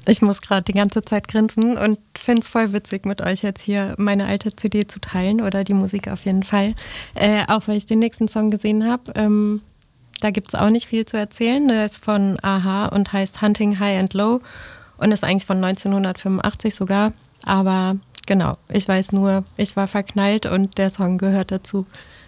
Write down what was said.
Ich muss gerade die ganze Zeit grinsen und finde es voll witzig, mit euch jetzt hier meine alte CD zu teilen oder die Musik auf jeden Fall. Auch weil ich den nächsten Song gesehen habe. Da gibt es auch nicht viel zu erzählen. Der ist von a-ha und heißt Hunting High and Low und ist eigentlich von 1985 sogar. Aber genau, ich weiß nur, ich war verknallt und der Song gehört dazu.